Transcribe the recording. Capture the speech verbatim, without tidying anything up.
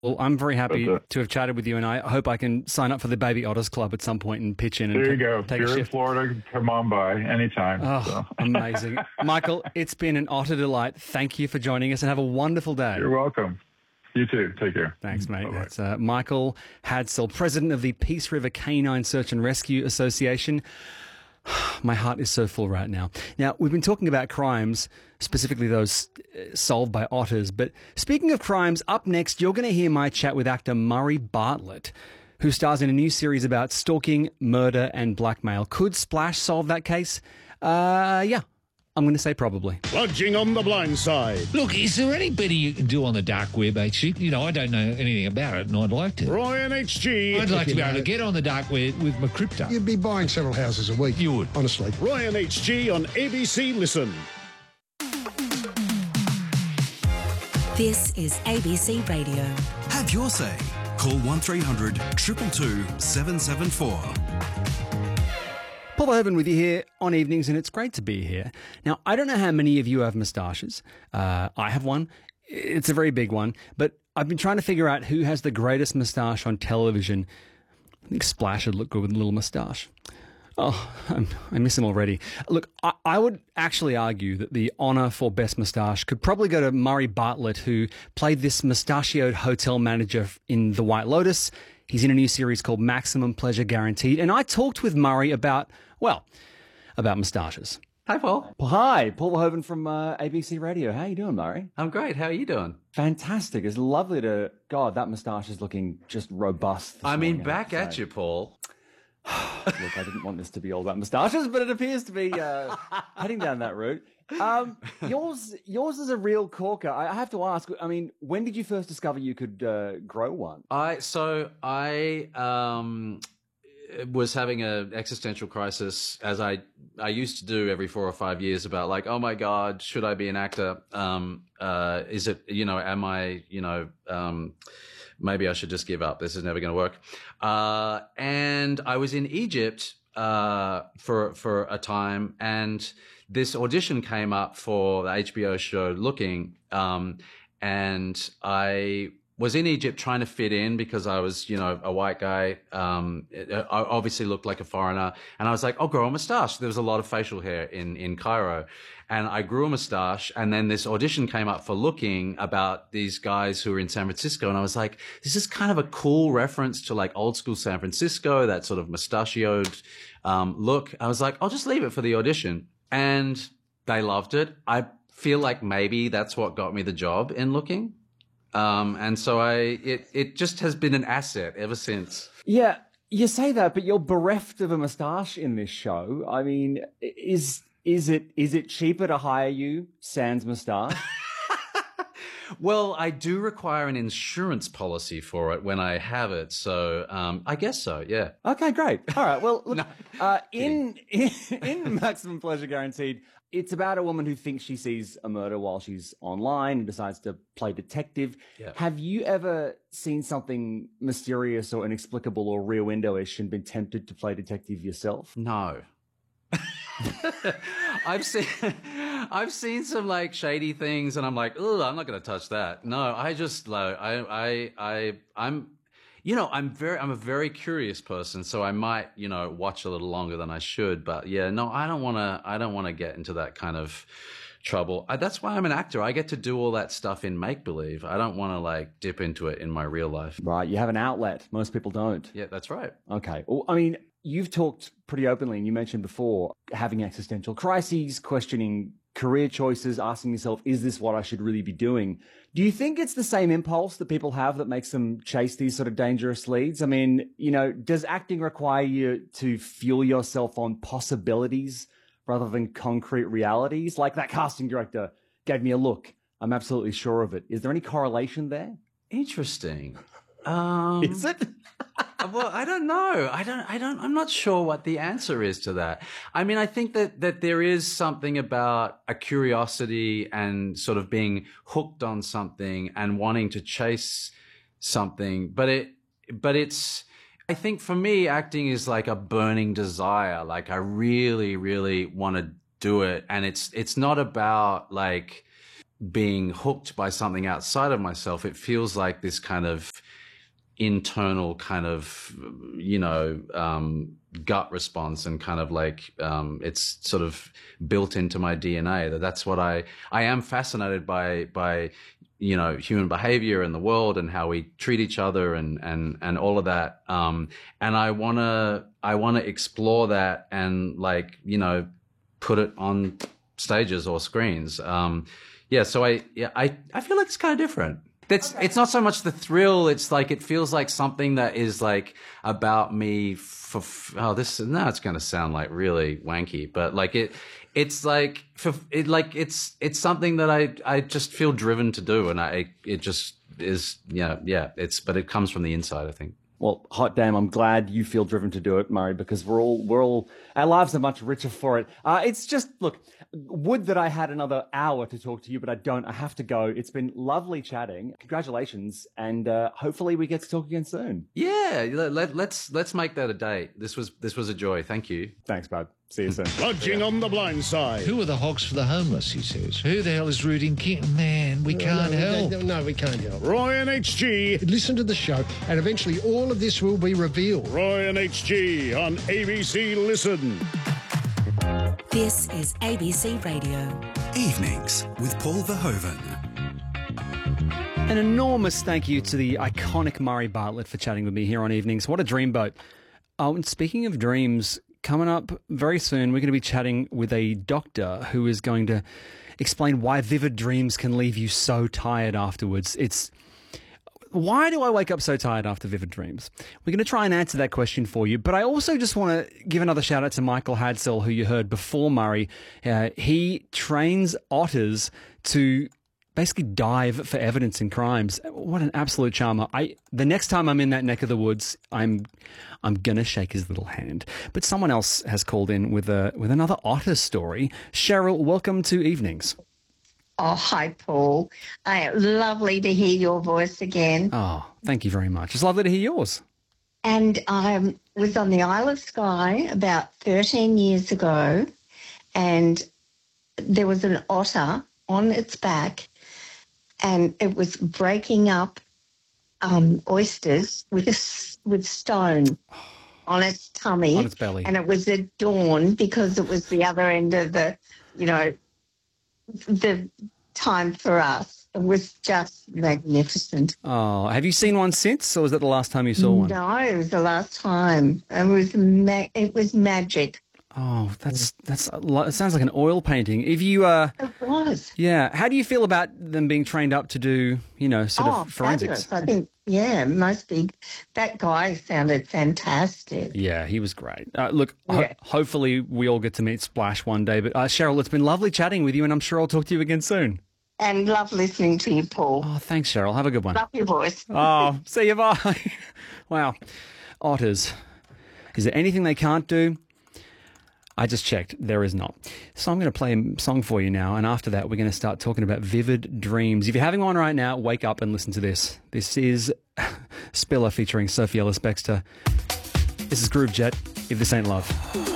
Well, I'm very happy But, uh, to have chatted with you, and I hope I can sign up for the Baby Otters Club at some point and pitch in and There you ta- go. take If a you're in shift. Florida, come on by anytime. Oh, so. amazing. Michael, it's been an utter delight. Thank you for joining us, and have a wonderful day. You're welcome. You too. Take care. Thanks, mate. Bye-bye. That's uh, Michael Hadsell, president of the Peace River Canine Search and Rescue Association. My heart is so full right now. Now, we've been talking about crimes, specifically those uh, solved by otters. But speaking of crimes, up next, you're going to hear my chat with actor Murray Bartlett, who stars in a new series about stalking, murder, and blackmail. Could Splash solve that case? Uh, yeah. I'm going to say probably. Lodging on the blind side. Look, is there any better you can do on the dark web, actually? You know, I don't know anything about it, and I'd like to. Ryan H G. I'd like to you be able know. to get on the dark web with my crypto. You'd be buying several houses a week. You would. Honestly. Ryan H G on A B C Listen. This is A B C Radio. Have your say. Call one three hundred two two two seven seven four. Paul Verhoeven with you here on evenings, and it's great to be here. Now, I don't know how many of you have moustaches. Uh, I have one. It's a very big one, but I've been trying to figure out who has the greatest moustache on television. I think Splash would look good with a little moustache. Oh, I'm, I miss him already. Look, I, I would actually argue that the honour for best moustache could probably go to Murray Bartlett, who played this mustachioed hotel manager in The White Lotus. He's in a new series called Maximum Pleasure Guaranteed. And I talked with Murray about, well, about moustaches. Hi, Paul. Hi, Paul Verhoeven from uh, A B C Radio. How you doing, Murray? I'm great. How are you doing? Fantastic. It's lovely to... God, that moustache is looking just robust. I mean, back at you, Paul. Look, I didn't want this to be all about moustaches, but it appears to be uh, heading down that route. Um, yours, yours is a real corker. I I have to ask. I mean, when did you first discover you could uh, grow one? I so I um was having an existential crisis, as I I used to do every four or five years, about like, oh my God, should I be an actor? Um, uh, is it, you know, am I, you know, um, maybe I should just give up. This is never going to work. Uh, and I was in Egypt uh, for for a time, and this audition came up for the H B O show Looking, um, and I was in Egypt trying to fit in because I was, you know, a white guy. Um, I obviously looked like a foreigner, and I was like, I'll grow a mustache. There was a lot of facial hair in in Cairo. And I grew a mustache, and then this audition came up for Looking about these guys who were in San Francisco. And I was like, this is kind of a cool reference to like old school San Francisco, that sort of mustachioed um, look. I was like, I'll just leave it for the audition. And they loved it. I feel like maybe that's what got me the job in Looking. Um, and so I, it, it just has been an asset ever since. Yeah, you say that, but you're bereft of a moustache in this show. I mean, is... Is it is it cheaper to hire you sans moustache? Well, I do require an insurance policy for it when I have it, so um, I guess so. Yeah. Okay, great. All right. Well, look, No, uh, in, in in Maximum Pleasure Guaranteed, it's about a woman who thinks she sees a murder while she's online and decides to play detective. Yeah. Have you ever seen something mysterious or inexplicable or Rear Window-ish and been tempted to play detective yourself? No. I've seen I've seen some like shady things, and I'm like, oh, I'm not going to touch that. No, I just like I I I I'm you know, I'm very I'm a very curious person, so I might, you know, watch a little longer than I should, but yeah, no, I don't want to I don't want to get into that kind of trouble. I, that's why I'm an actor. I get to do all that stuff in make believe. I don't want to like dip into it in my real life. Right. You have an outlet. Most people don't. Yeah, that's right. Okay. Well, I mean, you've talked pretty openly, and you mentioned before having existential crises, questioning career choices, asking yourself, is this what I should really be doing? Do you think it's the same impulse that people have that makes them chase these sort of dangerous leads? I mean, you know, does acting require you to fuel yourself on possibilities rather than concrete realities? Like that casting director gave me a look. I'm absolutely sure of it. Is there any correlation there? Interesting. Um, Is it? Well, I don't know. I don't, I don't, I'm not sure what the answer is to that. I mean, I think that, that there is something about a curiosity and sort of being hooked on something and wanting to chase something. But it, but it's, I think for me, acting is like a burning desire. Like I really, really want to do it. And it's, it's not about like, being hooked by something outside of myself. It feels like this kind of internal kind of, you know, um, gut response, and kind of like um, it's sort of built into my D N A. That that's what I I am fascinated by by you know, human behavior in the world and how we treat each other and and and all of that. Um, and I wanna I wanna explore that and, like, you know, put it on stages or screens. Um, yeah, so I yeah I I feel like it's kind of different. It's it's not so much the thrill. It's like it feels like something that is like about me. For oh, this now it's going to sound like really wanky, but like it, it's like for it like it's it's something that I I just feel driven to do, and I it just is yeah yeah. It's but it comes from the inside, I think. Well, hot damn, I'm glad you feel driven to do it, Murray, because we're all, we're all, our lives are much richer for it. Uh, it's just, look, would that I had another hour to talk to you, but I don't. I have to go. It's been lovely chatting. Congratulations, and uh, hopefully we get to talk again soon. Yeah, let, let, let's let's make that a date. This was this was a joy. Thank you. Thanks, bud. See you soon. Lodging on the blind side. Who are the hogs for the homeless, he says. Who the hell is rooting king? Man, we can't no, help. No, no, we can't help. Roy and H G. Listen to the show, and eventually all of this will be revealed. Roy and H G on A B C Listen. This is A B C Radio. Evenings with Paul Verhoeven. An enormous thank you to the iconic Murray Bartlett for chatting with me here on Evenings. What a dreamboat. Oh, and speaking of dreams, coming up very soon, we're going to be chatting with a doctor who is going to explain why vivid dreams can leave you so tired afterwards. It's why do I wake up so tired after vivid dreams? We're going to try and answer that question for you, but I also just want to give another shout out to Michael Hadsell, who you heard before Murray. Uh, he trains otters to basically dive for evidence in crimes. What an absolute charmer. I the next time I'm in that neck of the woods, I'm I'm gonna shake his little hand. But someone else has called in with a with another otter story. Cheryl, welcome to Evenings. Oh, hi, Paul. Uh, lovely to hear your voice again. Oh, thank you very much. It's lovely to hear yours. And I was on the Isle of Skye about thirteen years ago, and there was an otter on its back, and it was breaking up um, oysters with a, with stone on its tummy. On its belly. And it was at dawn because it was the other end of the, you know, the time for us. It was just magnificent. Oh, have you seen one since, or was that the last time you saw one? No, it was the last time. It was ma- it was magic. Oh, that's that's a lot. It sounds like an oil painting. If you, uh, It was. yeah, how do you feel about them being trained up to do, you know, sort oh, of forensics? fabulous. I think, yeah, must be. That guy sounded fantastic. Yeah, he was great. Uh, look, ho- Yeah. hopefully we all get to meet Splash one day. But uh, Cheryl, it's been lovely chatting with you, and I'm sure I'll talk to you again soon. And love listening to you, Paul. Oh, thanks, Cheryl. Have a good one. Love your voice. Oh, see you. Bye. Wow, otters. Is there anything they can't do? I just checked. There is not. So I'm going to play a song for you now, and after that, we're going to start talking about vivid dreams. If you're having one right now, wake up and listen to this. This is Spiller featuring Sophie Ellis-Bextor. This is Groove Jet, If This Ain't Love.